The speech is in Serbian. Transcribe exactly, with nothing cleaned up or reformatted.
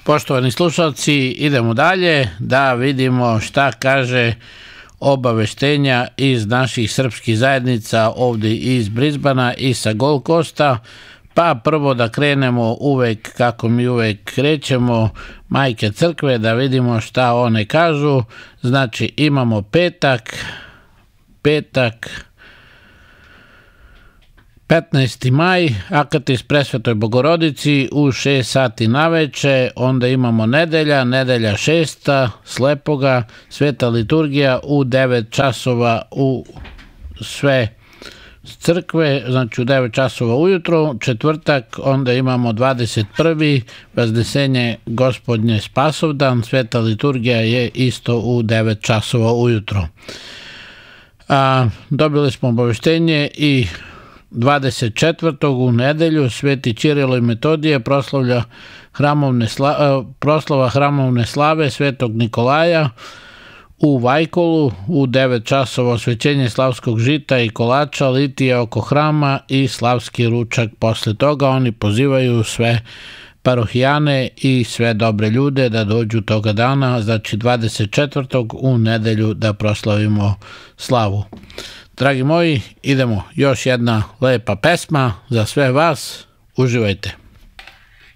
Poštovani slušalci, idemo dalje da vidimo šta kaže obaveštenja iz naših srpskih zajednica ovdje iz Brisbana i sa Gold Coasta. Pa prvo da krenemo uvek kako mi uvek krećemo, Majke crkve, da vidimo šta one kažu. Znači imamo petak, petak, petnaesti maj, Akatis Presvetoj Bogorodici u šest sati naveče, onda imamo nedelja, nedelja šesta, Slepoga, Sveta liturgija u devet časova u sve crkve, znači u devet časova ujutro, četvrtak, onda imamo dvadeset prvi Vaznesenje Gospodnje Spasovdan, Sveta liturgija je isto u devet časova ujutro. A, dobili smo obaveštenje i dvadeset četvrtog u nedelju Sveti Ćirilo i Metodije proslavlja hramovne sla, proslava hramovne slave Svetog Nikolaja u Vajkolu u devet časova, osvećenje slavskog žita i kolača, litija oko hrama i slavski ručak. Posle toga oni pozivaju sve parohijane i sve dobre ljude da dođu toga dana, znači dvadeset četvrtog u nedelju, da proslavimo slavu. Dragi moji, idemo, još jedna lepa pesma za sve vas, uživajte.